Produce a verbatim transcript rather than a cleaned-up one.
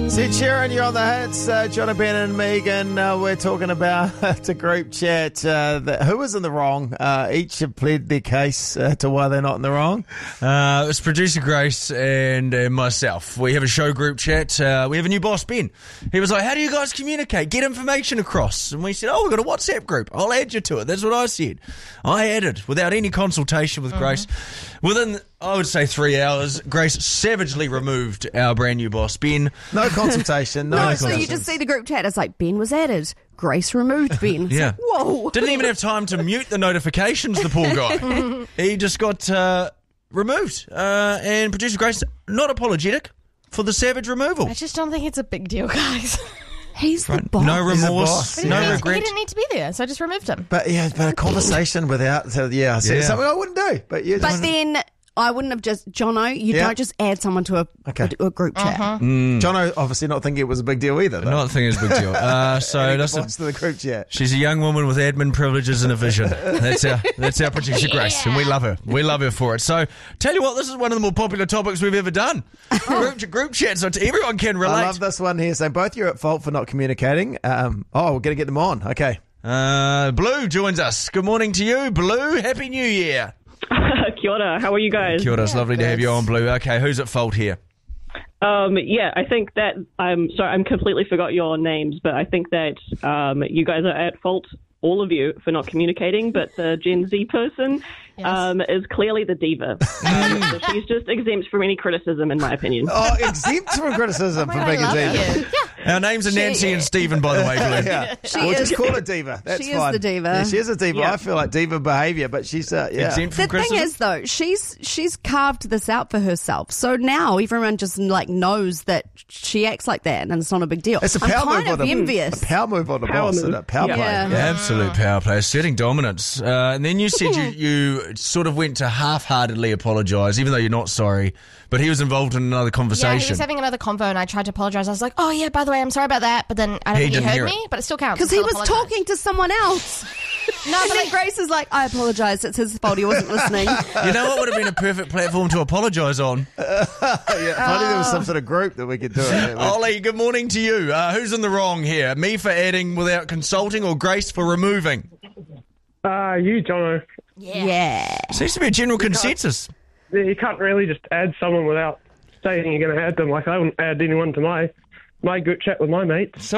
Sid Sheeran, you're on the hits. Uh, John, Ben and Megan, uh, we're talking about the group chat. Uh, the, who was in the wrong? Uh, each have pled their case uh, to why they're not in the wrong. Uh, it's producer Grace and uh, myself. We have a show group chat. Uh, we have a new boss, Ben. He was like, how do you guys communicate? Get information across. And we said, oh, we've got a WhatsApp group. I'll add you to it. That's what I said. I added without any consultation with mm-hmm. Grace. Within, I would say, three hours, Grace savagely removed our brand new boss, Ben. No consultation. No, no consultation. So you just see the group chat. It's like, Ben was added. Grace removed Ben. It's yeah. Like, whoa. Didn't even have time to mute the notifications, the poor guy. He just got uh, removed. Uh, and producer Grace, not apologetic for the savage removal. I just don't think it's a big deal, guys. He's the right. boss. No remorse, boss, no yeah. regret. He didn't need to be there, so I just removed him. But yeah, but a conversation without, so yeah, so Yeah. something I wouldn't do. But yeah, But then I wouldn't have just, Jono, you Yeah. don't just add someone to a, Okay. a, a group chat. Uh-huh. Mm. Jono obviously not thinking it was a big deal either. Though. Not thinking it's a big deal. Uh, so that's a, What's to the group chat? she's a young woman with admin privileges and a vision. That's our that's our producer Grace, and we love her. We love her for it. So tell you what, this is one of the more popular topics we've ever done. group, group chat, so everyone can relate. I love this one here. So both you're at fault for not communicating. Um, oh, we're going to get them on. Okay. Uh, Blue joins us. Good morning to you, Blue. Happy New Year. Kia ora, how are you guys? Kia ora, it's lovely to have you on, Blue. Okay, who's at fault here? Um, yeah, I think that I'm sorry, I'm completely forgot your names, but I think that um, you guys are at fault, all of you, for not communicating. But the Gen Z person Yes. um, is clearly the diva. Um, so she's just exempt from any criticism, in my opinion. Oh, exempt from criticism Oh from my being God, a I diva. love you. Yeah. Our names are Nancy and Stephen, by the way, Blue. Yeah, She we'll is- just call her diva. That's she is fine. the diva. Yeah, she is a diva. Yeah. I feel like diva behaviour, but she's uh, yeah. Exempt from The criticism. thing is, though, she's she's carved this out for herself. So now everyone just like knows that she acts like that, and it's not a big deal. It's a I'm power kind move of on the envious. A power move on the Power boss. move. Isn't it? Power Yeah. play. Yeah. Yeah, absolute power play, asserting dominance. Uh, and then you said you, you sort of went to half-heartedly apologise, even though you're not sorry, but he was involved in another Yeah, he conversation. was having another convo, and I tried to apologise. I was like, "Oh yeah, by the way, I'm sorry about that," but then I don't He think he didn't heard hear me. it. But it still counts. Because I he still was apologise. talking to someone else. No, And but then like, Grace is like, I apologise, it's his fault, he wasn't listening. You know what would have been a perfect platform to apologise on? Yeah, funny there was some sort of group that we could do it. with. Ollie, good morning to you. Uh, who's in the wrong here? Me for adding without consulting, or Grace for removing? Uh, you, Jono. yeah. Yeah. Seems to be a general consensus. You can't really just add someone without saying you're going to add them. Like, I wouldn't add anyone to my my group chat with my mates. So